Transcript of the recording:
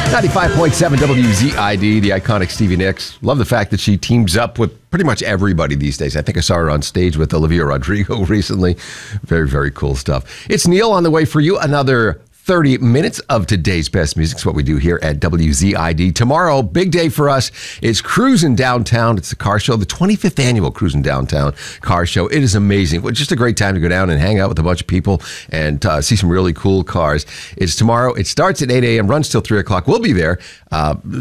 95.7 WZID, the iconic Stevie Nicks. Love the fact that she teams up with pretty much everybody these days. I think I saw her on stage with Olivia Rodrigo recently. Very, very cool stuff. It's Neil on the way for you. Another 30 minutes of today's best music is what we do here at WZID. Tomorrow, big day for us. It's Cruising Downtown. It's the car show, the 25th annual Cruising Downtown car show. It is amazing. Well, just a great time to go down and hang out with a bunch of people and see some really cool cars. It's tomorrow. It starts at 8 a.m., runs till 3 o'clock. We'll be there.